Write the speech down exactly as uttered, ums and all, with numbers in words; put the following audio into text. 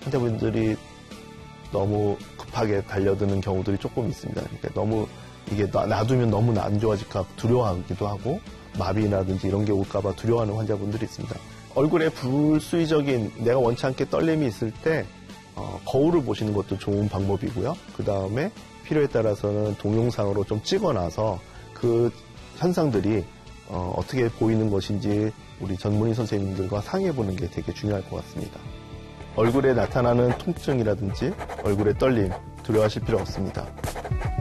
환자분들이 너무 급하게 달려드는 경우들이 조금 있습니다. 그러니까 너무 이게 놔두면 너무 안 좋아질까 두려워하기도 하고 마비라든지 이런 게 올까봐 두려워하는 환자분들이 있습니다. 얼굴에 불수의적인 내가 원치 않게 떨림이 있을 때 어, 거울을 보시는 것도 좋은 방법이고요. 그 다음에 필요에 따라서는 동영상으로 좀 찍어놔서 그 현상들이 어, 어떻게 보이는 것인지 우리 전문의 선생님들과 상의해보는 게 되게 중요할 것 같습니다. 얼굴에 나타나는 통증이라든지 얼굴에 떨림 두려워하실 필요 없습니다.